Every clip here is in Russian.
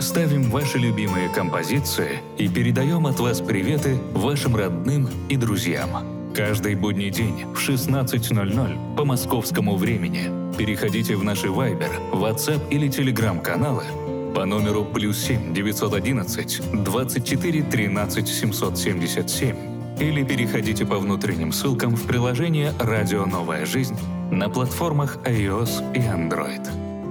ставим ваши любимые композиции и передаем от вас приветы вашим родным и друзьям. Каждый будний день в 16:00 по московскому времени переходите в наши Viber, WhatsApp или Telegram каналы по номеру +7 911 24 13 777 или переходите по внутренним ссылкам в приложение «Радио Новая Жизнь» на платформах iOS и Android.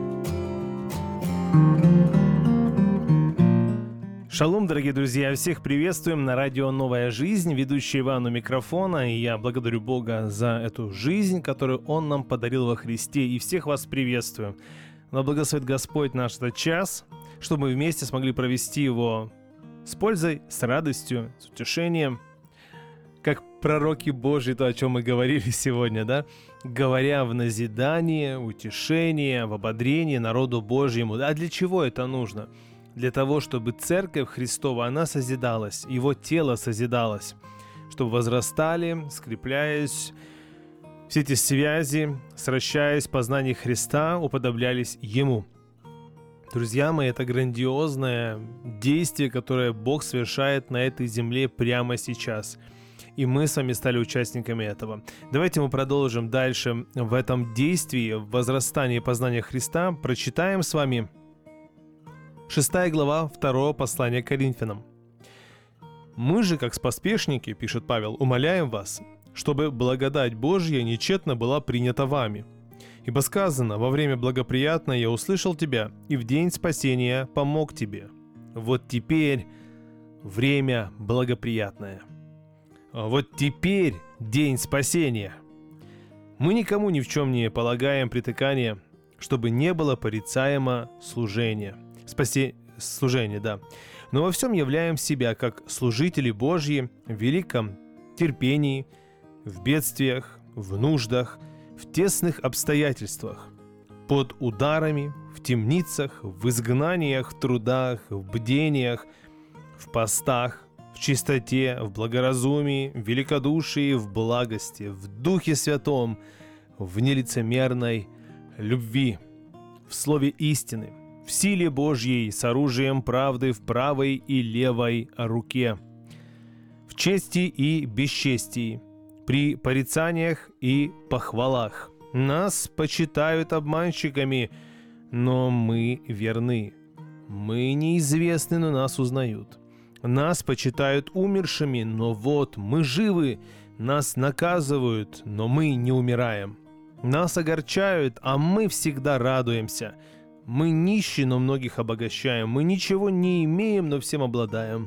Шалом, дорогие друзья! Всех приветствуем на радио «Новая жизнь», ведущий Иван у микрофона, и я благодарю Бога за эту жизнь, которую Он нам подарил во Христе, и всех вас приветствую. Да благословит Господь наш этот час, чтобы мы вместе смогли провести его с пользой, с радостью, с утешением, как пророки Божьи, то, о чем мы говорили сегодня, да? Говоря в назидание, утешение, в ободрение народу Божьему. А для чего это нужно? Для того, чтобы Церковь Христова, она созидалась, Его тело созидалось, чтобы возрастали, скрепляясь, все эти связи, сращаясь в познании Христа, уподоблялись Ему. Друзья мои, это грандиозное действие, которое Бог совершает на этой земле прямо сейчас. И мы с вами стали участниками этого. Давайте мы продолжим дальше в этом действии, в возрастании познания Христа. Прочитаем с вами 6 глава 2 послания к Коринфянам. «Мы же, как споспешники, — пишет Павел, — умоляем вас, чтобы благодать Божья нечетно была принята вами. Ибо сказано, во время благоприятное я услышал тебя, и в день спасения помог тебе. Вот теперь время благоприятное». Вот теперь день спасения. Мы никому ни в чем не полагаем притыкания, чтобы не было порицаемо служение. Служение, да. Но во всем являем себя как служители Божьи в великом терпении, в бедствиях, в нуждах, в тесных обстоятельствах, под ударами, в темницах, в изгнаниях, в трудах, в бдениях, в постах, в чистоте, в благоразумии, в великодушии, в благости, в Духе Святом, в нелицемерной любви, в слове истины, в силе Божьей, с оружием правды в правой и левой руке, в чести и бесчестии, при порицаниях и похвалах. Нас почитают обманщиками, но мы верны. Мы неизвестны, но нас узнают. Нас почитают умершими, но вот мы живы. Нас наказывают, но мы не умираем. Нас огорчают, а мы всегда радуемся. Мы нищи, но многих обогащаем. Мы ничего не имеем, но всем обладаем.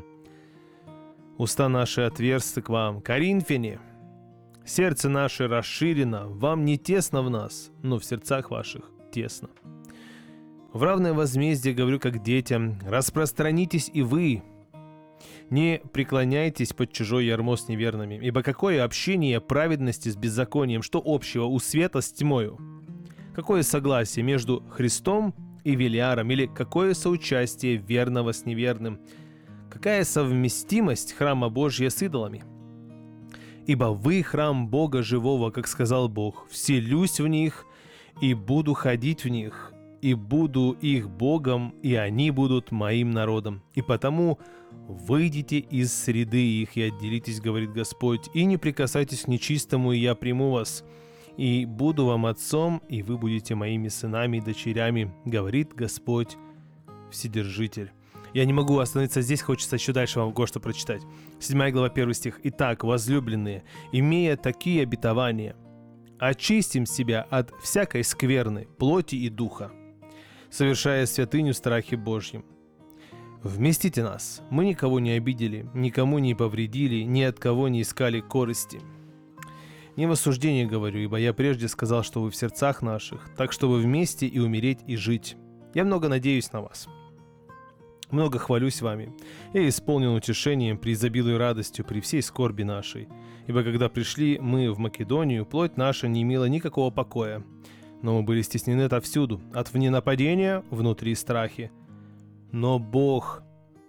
Уста наши отверсты к вам, коринфяне. Сердце наше расширено, вам не тесно в нас, но в сердцах ваших тесно. В равное возмездие говорю как детям, распространитесь и вы. Не преклоняйтесь под чужое ярмо с неверными, ибо какое общение праведности с беззаконием, что общего у света с тьмою? Какое согласие между Христом и Велиаром, или какое соучастие верного с неверным? Какая совместимость храма Божьего с идолами? Ибо вы храм Бога живого, как сказал Бог, вселюсь в них и буду ходить в них, и буду их Богом, и они будут моим народом. И потому выйдите из среды их и отделитесь, говорит Господь, и не прикасайтесь к нечистому, и я приму вас. И буду вам отцом, и вы будете моими сынами и дочерями, говорит Господь Вседержитель. Я не могу остановиться здесь, хочется еще дальше вам кое-что прочитать. 7 глава 1 стих. «Итак, возлюбленные, имея такие обетования, очистим себя от всякой скверны, плоти и духа, совершая святыню в страхе Божьем. Вместите нас, мы никого не обидели, никому не повредили, ни от кого не искали корысти». Не в осуждении говорю, ибо я прежде сказал, что вы в сердцах наших, так чтобы вместе и умереть, и жить. Я много надеюсь на вас. Много хвалюсь вами. Я исполнен утешением, преизобилую радостью при всей скорби нашей. Ибо когда пришли мы в Македонию, плоть наша не имела никакого покоя. Но мы были стеснены отовсюду, от вне нападения, внутри страхи. Но Бог,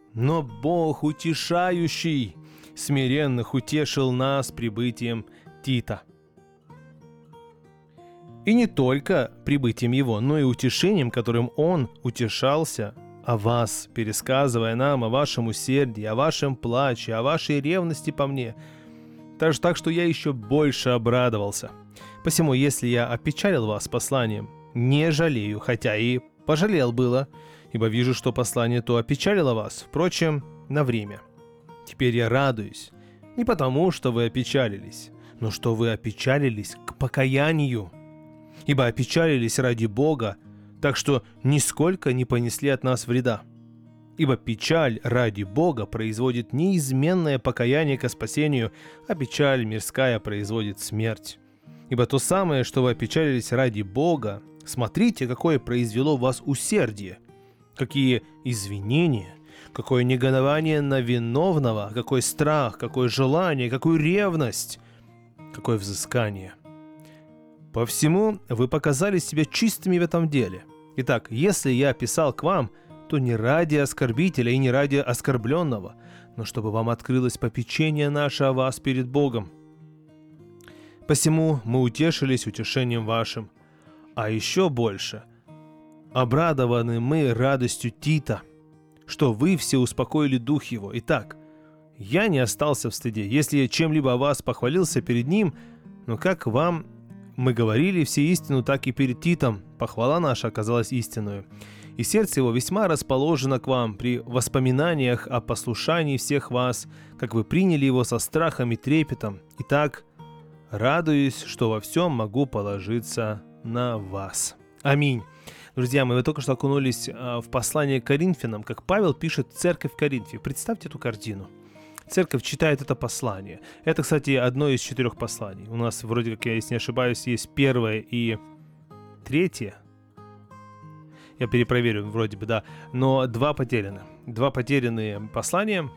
утешающий смиренных, утешил нас прибытием Тита. И не только прибытием его, но и утешением, которым он утешался о вас, пересказывая нам о вашем усердии, о вашем плаче, о вашей ревности по мне. Так что я еще больше обрадовался. Посему, если я опечалил вас посланием, не жалею, хотя и пожалел было, ибо вижу, что послание то опечалило вас, впрочем, на время. Теперь я радуюсь, не потому, что вы опечалились, но что вы опечалились к покаянию, ибо опечалились ради Бога, так что нисколько не понесли от нас вреда. Ибо печаль ради Бога производит неизменное покаяние ко спасению, а печаль мирская производит смерть. Ибо то самое, что вы опечалились ради Бога, смотрите, какое произвело в вас усердие, какие извинения, какое негодование на виновного, какой страх, какое желание, какую ревность, какое взыскание. По всему вы показали себя чистыми в этом деле. Итак, если я писал к вам, то не ради оскорбителя и не ради оскорбленного, но чтобы вам открылось попечение наше о вас перед Богом. Посему мы утешились утешением вашим, а еще больше обрадованы мы радостью Тита, что вы все успокоили дух его. Итак, я не остался в стыде, если я чем-либо о вас похвалился перед ним, но как вам мы говорили все истину, так и перед Титом похвала наша оказалась истинную. И сердце его весьма расположено к вам при воспоминаниях о послушании всех вас, как вы приняли его со страхом и трепетом. Итак, радуюсь, что во всем могу положиться на вас. Аминь. Друзья мои, вы только что окунулись в послание к Коринфянам, как Павел пишет церковь в Коринфе. Представьте эту картину. Церковь читает это послание. Это, кстати, одно из 4 посланий. У нас, вроде как, я, если не ошибаюсь, есть 1 и 3. Я перепроверю, вроде бы, да. Но 2 потеряны. 2 потерянные послания.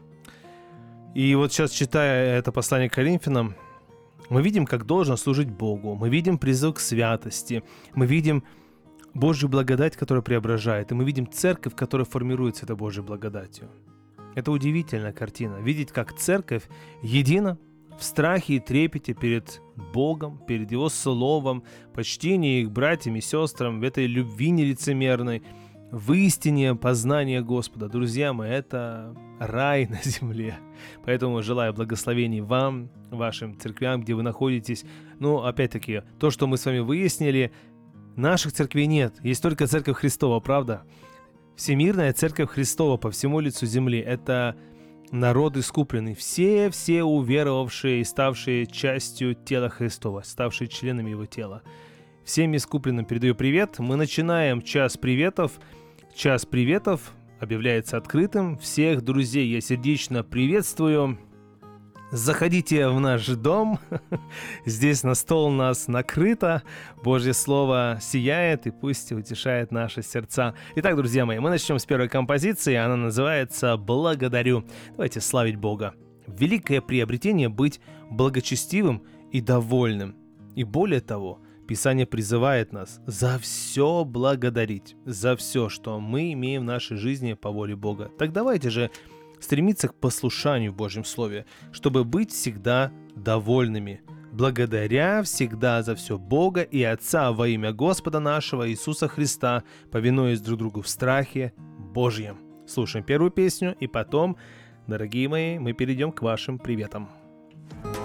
И вот сейчас, читая это послание к Коринфянам, мы видим, как должно служить Богу. Мы видим призыв к святости. Мы видим Божью благодать, которая преображает. И мы видим церковь, которая формируется этой Божьей благодатью. Это удивительная картина. Видеть, как церковь едина в страхе и трепете перед Богом, перед Его Словом, почтении их братьям и сестрам, в этой любви нелицемерной, в истине познания Господа. Друзья мои, это рай на земле. Поэтому желаю благословений вам, вашим церквям, где вы находитесь. Но, опять-таки, то, что мы с вами выяснили, наших церквей нет. Есть только Церковь Христова, правда? Всемирная Церковь Христова по всему лицу земли – это народ искупленный. Все уверовавшие и ставшие частью тела Христова, ставшие членами Его тела. Всем искупленным передаю привет. Мы начинаем час приветов. Час приветов объявляется открытым. Всех друзей я сердечно приветствую. Заходите в наш дом. Здесь на стол у нас накрыто. Божье Слово сияет и пусть утешает наши сердца. Итак, друзья мои, мы начнем с первой композиции. Она называется «Благодарю». Давайте славить Бога. Великое приобретение быть благочестивым и довольным. И более того, Писание призывает нас за все благодарить, за все, что мы имеем в нашей жизни по воле Бога. Так давайте же стремиться к послушанию в Божьем Слове, чтобы быть всегда довольными, благодаря всегда за все Бога и Отца во имя Господа нашего Иисуса Христа, повинуясь друг другу в страхе Божьем. Слушаем первую песню, и потом, дорогие мои, мы перейдем к вашим приветам.